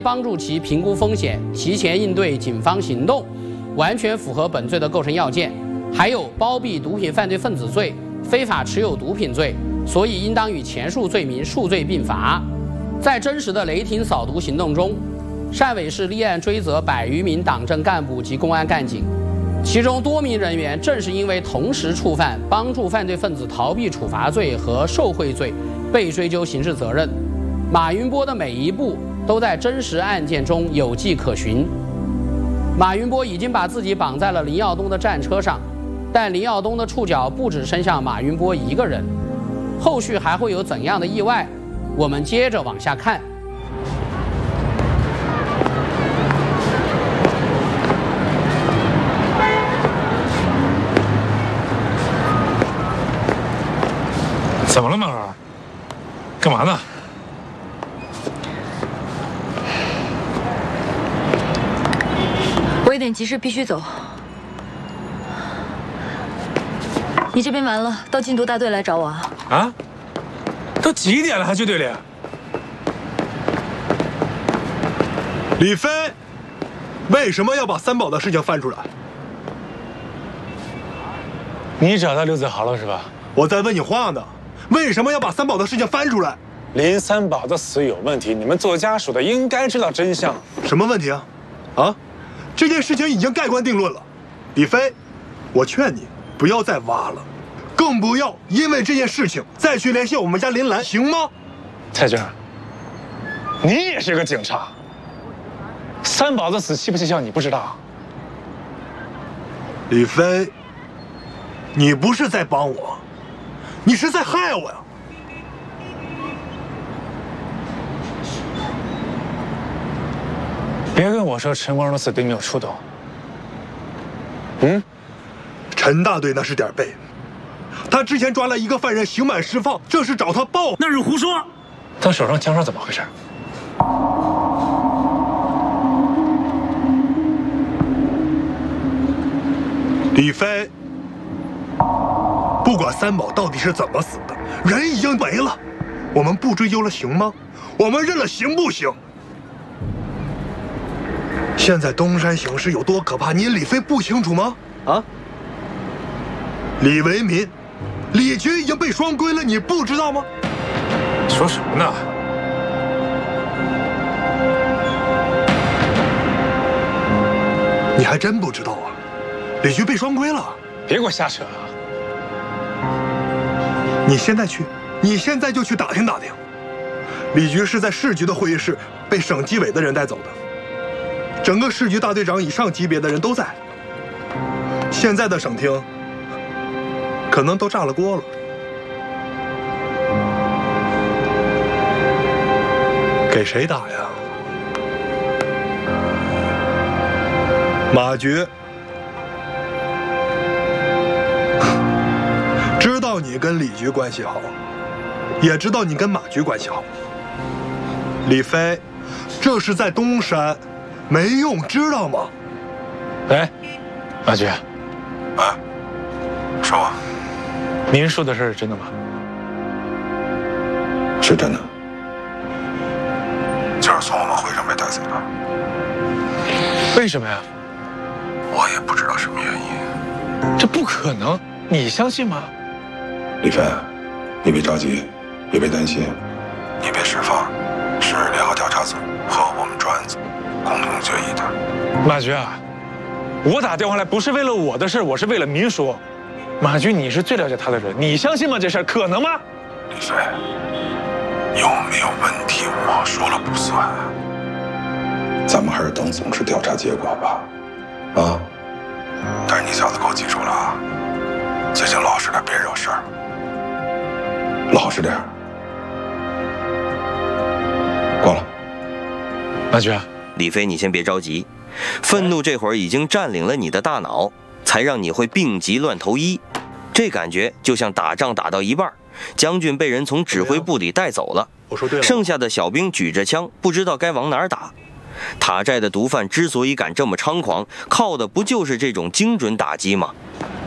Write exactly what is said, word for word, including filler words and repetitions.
帮助其评估风险，提前应对警方行动，完全符合本罪的构成要件。还有包庇毒品犯罪分子罪、非法持有毒品罪，所以应当与前述罪名数罪并罚。在真实的雷霆扫毒行动中，汕尾市立案追责百余名党政干部及公安干警，其中多名人员正是因为同时触犯帮助犯罪分子逃避处罚罪和受贿罪，被追究刑事责任。马云波的每一步都在真实案件中有迹可循。马云波已经把自己绑在了林耀东的战车上，但林耀东的触角不只伸向马云波一个人，后续还会有怎样的意外？我们接着往下看。 怎么了，满儿？干嘛呢？ 我有点急事，必须走。你这边完了，到禁毒大队来找我啊！ 啊？都几点了还去队里？ 李飞，为什么要把三宝的事情翻出来？ 你找到刘子豪了是吧？ 我在问你话呢。为什么要把三宝的事情翻出来？ 林三宝的死有问题，你们做家属的应该知道真相。 什么问题啊？啊？这件事情已经盖棺定论了。李飞，我劝你不要再挖了，更不要因为这件事情再去联系我们家林兰，行吗？ 蔡娟，你也是个警察，三宝的死蹊不蹊跷你不知道？ 李飞，你不是在帮我，你是在害我呀！ 别跟我说陈光荣的死并没有触动。嗯， 陈大队那是点儿背，他之前抓了一个犯人，刑满释放，这是找他报。 那是胡说。他手上枪伤怎么回事？ 李飞，不管三宝到底是怎么死的，人已经没了，我们不追究了行吗？我们认了行不行？现在东山形势有多可怕，你李飞不清楚吗？啊？李维民、李局已经被双规了，你不知道吗？ 说什么呢？ 你还真不知道啊？李局被双规了。 别给我瞎扯啊！ 你现在去，你现在就去打听打听。李局是在市局的会议室被省纪委的人带走的。整个市局大队长以上级别的人都在，现在的省厅可能都炸了锅了。给谁打呀？马局知道你跟李局关系好，也知道你跟马局关系好。李飞，这是在东山。没用，知道吗？ 哎，马局， 哎，说我， 您说的事是真的吗？ 是真的，就是从我们会上被带走的。 为什么呀？ 我也不知道什么原因。 这不可能，你相信吗？ 李飞，你别着急，也别担心，你被释放是联合调查组和我们专案组共同决议的。 马局啊，我打电话来不是为了我的事，我是为了民说。马局，你是最了解他的人，你相信吗？这事儿可能吗？ 李飞，有没有问题我说了不算，咱们还是等总支调查结果吧。啊！但是你小子给我记住了啊，记性老实点，别惹事儿，老实点。挂了。 马局， 李飞，你先别着急，愤怒这会儿已经占领了你的大脑，才让你会病急乱投医。这感觉就像打仗打到一半，将军被人从指挥部里带走了， 我说对了， 剩下的小兵举着枪，不知道该往哪儿打。塔寨的毒贩之所以敢这么猖狂，靠的不就是这种精准打击吗？